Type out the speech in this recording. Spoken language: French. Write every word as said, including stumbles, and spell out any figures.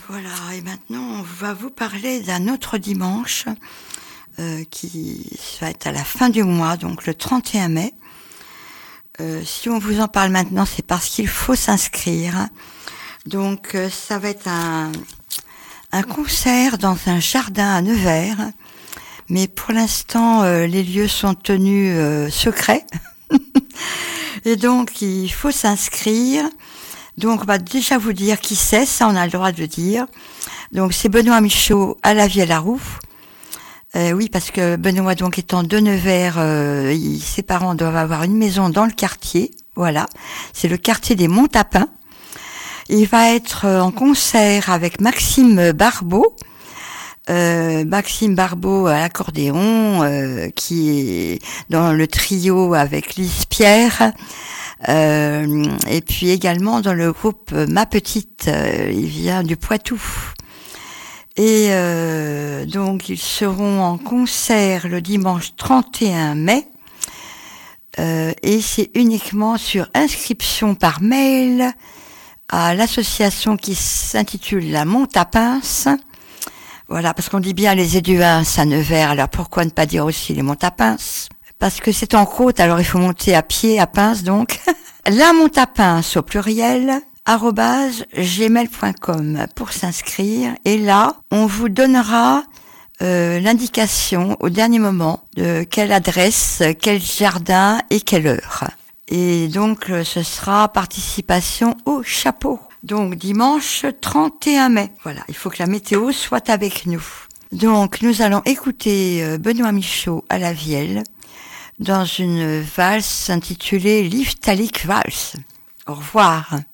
Voilà, et maintenant on va vous parler d'un autre dimanche euh, qui va être à la fin du mois, donc le trente et un mai. Euh, si on vous en parle maintenant, c'est parce qu'il faut s'inscrire. Donc euh, ça va être un, un concert dans un jardin à Nevers, mais pour l'instant euh, les lieux sont tenus euh, secrets. Et donc il faut s'inscrire. Donc on va déjà vous dire qui c'est, ça on a le droit de le dire. Donc c'est Benoît Michaud à la Vielle-à-Roux. Euh, oui, parce que Benoît, donc étant de Nevers, euh, il, ses parents doivent avoir une maison dans le quartier. Voilà, c'est le quartier des Montapins. Il va être en concert avec Maxime Barbeau. Euh, Maxime Barbeau à l'accordéon, euh, qui est dans le trio avec Lise Pierre. Euh, et puis également dans le groupe Ma Petite, euh, il vient du Poitou. Et euh, donc ils seront en concert le dimanche trente et un mai. Euh, et c'est uniquement sur inscription par mail à l'association qui s'intitule La Montapins. Voilà, parce qu'on dit bien les Éduins à Nevers, alors pourquoi ne pas dire aussi les Montapins? Parce que c'est en côte, alors il faut monter à pied, à pince donc. La Montapins au pluriel, arobase gmail point com pour s'inscrire. Et là, on vous donnera euh, l'indication au dernier moment de quelle adresse, quel jardin et quelle heure. Et donc, ce sera participation au chapeau. Donc, dimanche trente et un mai. Voilà, il faut que la météo soit avec nous. Donc, nous allons écouter euh, Benoît Michaud à la Vielle dans une valse intitulée Liftalik Valse. Au revoir.